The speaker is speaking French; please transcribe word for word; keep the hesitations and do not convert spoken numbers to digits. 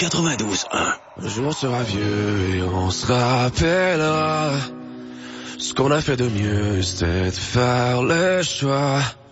quatre-vingt-douze un. Un jour on sera vieux et on se rappellera ce qu'on a fait de mieux, c'était de faire le choix